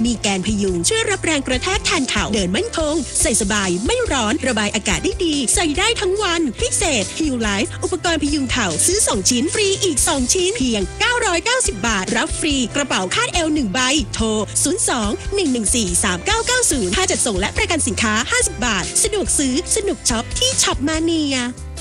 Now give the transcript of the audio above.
มีแกนพยุงช่วยรับแรงกระแทกแทนเข่าเดินมั่นคงใส่สบายไม่ร้อนระบายอากาศได้ดีใส่ได้ทั้งวันพิเศษ Heal Life อุปกรณ์พยุงเข่าซื้อ2ชิ้นฟรีอีก2ชิ้นเพียง990 บาทรับฟรีกระเป๋าคาดเอว1ใบโทร02-114-3990ค่าจัดส่งและประกันสินค้า50 บาทสะดวกซื้อสนุกช็อปที่ช็อปมาเนีย